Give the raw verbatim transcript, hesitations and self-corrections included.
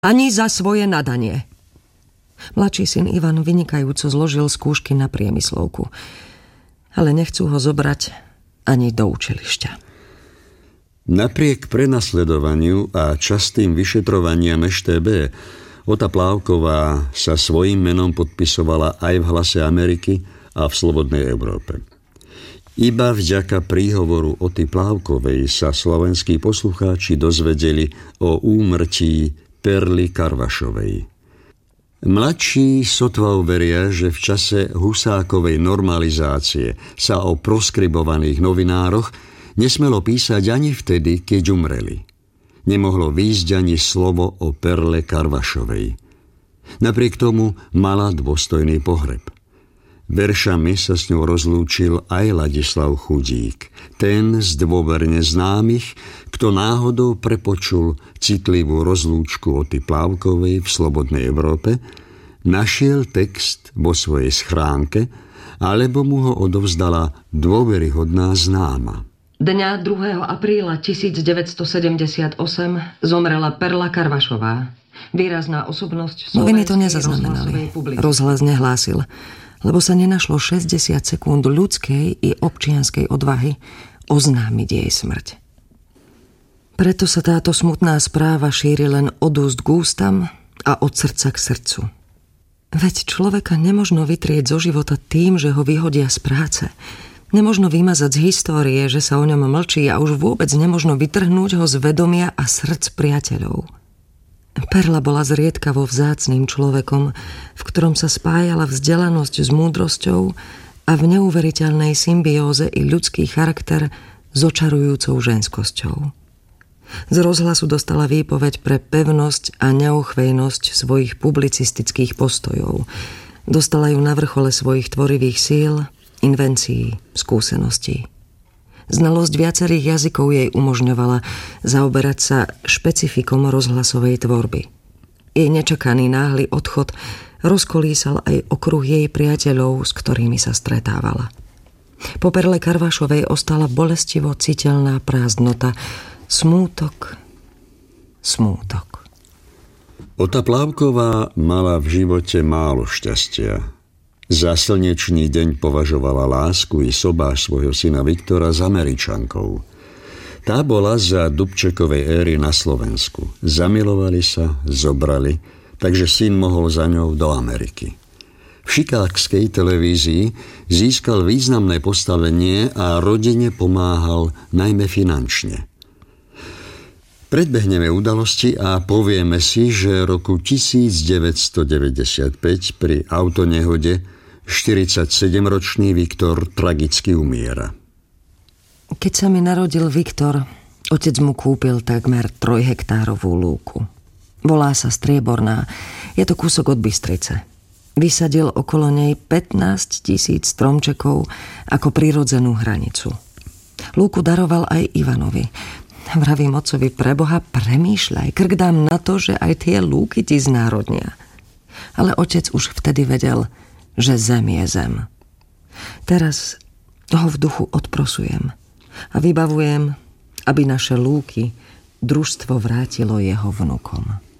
ani za svoje nadanie. Mladší syn Ivan vynikajúco zložil skúšky na priemyslovku, ale nechcú ho zobrať ani do učilišťa. Napriek prenasledovaniu a častým vyšetrovaniam es té bé Ota Plávková sa svojím menom podpisovala aj v Hlase Ameriky a v Slobodnej Európe. Iba vďaka príhovoru Oty Plávkovej sa slovenskí poslucháči dozvedeli o úmrtí Perly Karvašovej. Mladší sotva uveria, že v čase Husákovej normalizácie sa o proskribovaných novinároch nesmelo písať ani vtedy, keď umreli. Nemohlo výjsť ani slovo o Perle Karvašovej. Napriek tomu mala dôstojný pohreb. Veršami sa s ňou rozlúčil aj Ladislav Chudík, ten z dôverne známych, kto náhodou prepočul citlivú rozlúčku Oty Plávkovej v Slobodnej Európe, našiel text vo svojej schránke, alebo mu ho odovzdala dôveryhodná známa. Dňa druhého apríla tisícdeväťstosedemdesiatosem zomrela Perla Karvašová, výrazná osobnosť. Noviny to nezaznamenali. Rozhlas nehlásil, lebo sa nenašlo šesťdesiat sekúnd ľudskej i občianskej odvahy oznámiť jej smrť. Preto sa táto smutná správa šíri len od úst k ústam a od srdca k srdcu. Veď človeka nemožno vytrieť zo života tým, že ho vyhodia z práce. Nemožno vymazať z histórie, že sa o ňom mlčí, a už vôbec nemožno vytrhnúť ho z vedomia a srdc priateľov. Perla bola zriedkavo vzácnym človekom, v ktorom sa spájala vzdelanosť s múdrosťou a v neuveriteľnej symbióze i ľudský charakter s očarujúcou ženskosťou. Z rozhlasu dostala výpoveď pre pevnosť a neochvejnosť svojich publicistických postojov. Dostala ju na vrchole svojich tvorivých síl, invencií, skúseností. Znalosť viacerých jazykov jej umožňovala zaoberať sa špecifikom rozhlasovej tvorby. Jej nečakaný náhly odchod rozkolísal aj okruh jej priateľov, s ktorými sa stretávala. Po Perle Karvašovej ostala bolestivo citeľná prázdnota, smútok, smútok. Ota Plávková mala v živote málo šťastia. Za slnečný deň považovala lásku i sobáš svojho syna Viktora s Američankou. Tá bola za Dubčekovej éry na Slovensku. Zamilovali sa, zobrali, takže syn mohol za ňou do Ameriky. V chicagskej televízii získal významné postavenie a rodine pomáhal najmä finančne. Predbehneme udalosti a povieme si, že roku tisícdeväťstodeväťdesiatpäť pri autonehode štyridsaťsedemročný Viktor tragicky umiera. Keď sa mi narodil Viktor, otec mu kúpil takmer trojhektárovú lúku. Volá sa Strieborná. Je to kúsok od Bystrice. Vysadil okolo nej pätnásť tisíc stromčekov ako prirodzenú hranicu. Lúku daroval aj Ivanovi. Vravím otcovi, preboha, premýšľaj, krk dám na to, že aj tie lúky ti znárodnia. Ale otec už vtedy vedel, že zem je zem. Teraz ho v duchu odprosujem a vybavujem, aby naše lúky družstvo vrátilo jeho vnukom.